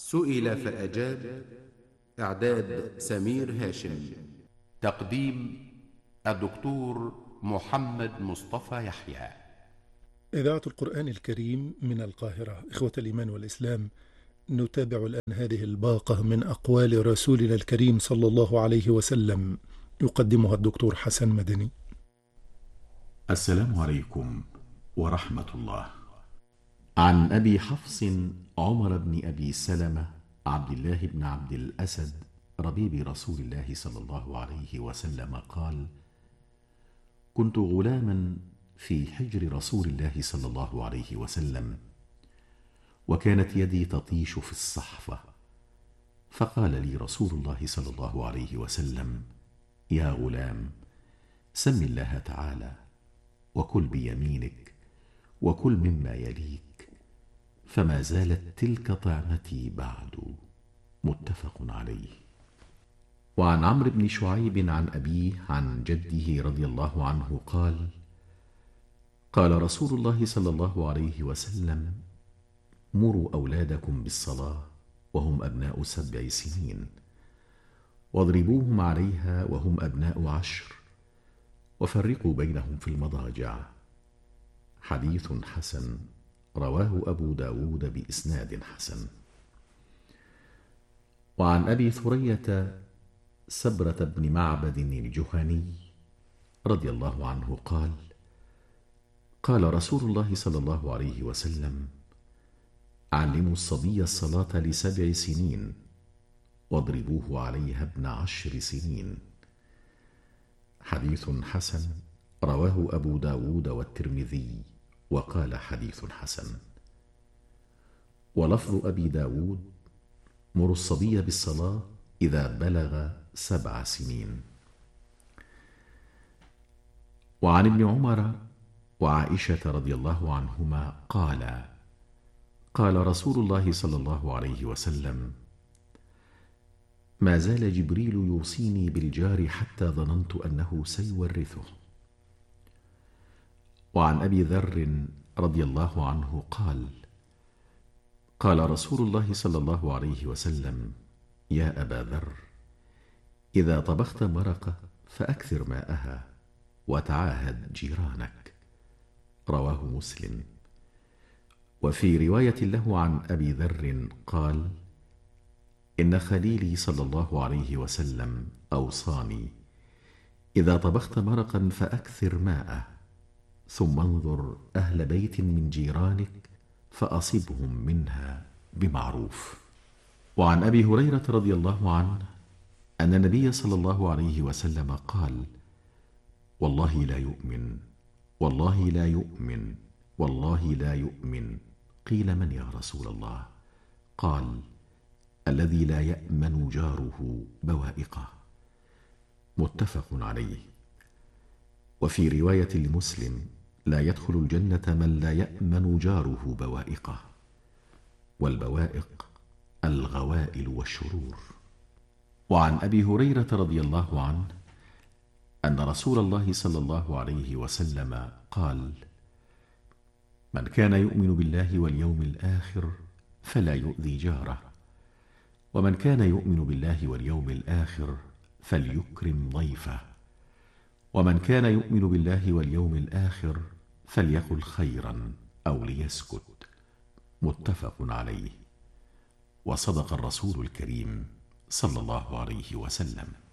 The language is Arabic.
سئل فأجاب. إعداد سمير هاشم. تقديم الدكتور محمد مصطفى يحيى. إذاعة القرآن الكريم من القاهرة. إخوة الإيمان والإسلام، نتابع الآن هذه الباقة من أقوال رسولنا الكريم صلى الله عليه وسلم، يقدمها الدكتور حسن مدني. السلام عليكم ورحمة الله. عن أبي حفص عمر بن أبي سلمة عبد الله بن عبد الأسد ربيب رسول الله صلى الله عليه وسلم قال: كنت غلاما في حجر رسول الله صلى الله عليه وسلم، وكانت يدي تطيش في الصحفة، فقال لي رسول الله صلى الله عليه وسلم: يا غلام، سم الله تعالى وكل بيمينك وكل مما يليك، فما زالت تلك طعمتي بعد. متفق عليه. وعن عمرو بن شعيب عن أبيه عن جده رضي الله عنه قال: قال رسول الله صلى الله عليه وسلم: مروا أولادكم بالصلاة وهم أبناء 7 سنين، واضربوهم عليها وهم أبناء 10، وفرقوا بينهم في المضاجع. حديث حسن، رواه أبو داود بإسناد حسن. وعن أبي ثرية سبرة بن معبد الجهني رضي الله عنه قال: قال رسول الله صلى الله عليه وسلم: علموا الصبي الصلاة ل7 سنين، واضربوه عليها ابن 10 سنين. حديث حسن، رواه أبو داود والترمذي، وقال حديث حسن. ولفظ أبي داود: مروا الصبي بالصلاة إذا بلغ 7 سنين. وعن ابن عمر وعائشة رضي الله عنهما قال: قال رسول الله صلى الله عليه وسلم: ما زال جبريل يوصيني بالجار حتى ظننت أنه سيورثه. وعن أبي ذر رضي الله عنه قال: قال رسول الله صلى الله عليه وسلم: يا أبا ذر، إذا طبخت مرقة فأكثر ماءها، وتعاهد جيرانك. رواه مسلم. وفي رواية له عن أبي ذر قال: إن خليلي صلى الله عليه وسلم أوصاني: إذا طبخت مرقا فأكثر ماءه، ثم انظر أهل بيت من جيرانك فأصبهم منها بمعروف. وعن أبي هريرة رضي الله عنه أن النبي صلى الله عليه وسلم قال: والله لا يؤمن، والله لا يؤمن، والله لا يؤمن. قيل: من يا رسول الله؟ قال: الذي لا يأمن جاره بوائقه. متفق عليه. وفي رواية لمسلم: لا يدخل الجنة من لا يأمن جاره بوائقه. والبوائق الغوائل والشرور. وعن أبي هريرة رضي الله عنه أن رسول الله صلى الله عليه وسلم قال: من كان يؤمن بالله واليوم الآخر فلا يؤذي جاره، ومن كان يؤمن بالله واليوم الآخر فليكرم ضيفه، ومن كان يؤمن بالله واليوم الآخر فليقل خيرا أو ليسكت. متفق عليه. وصدق الرسول الكريم صلى الله عليه وسلم.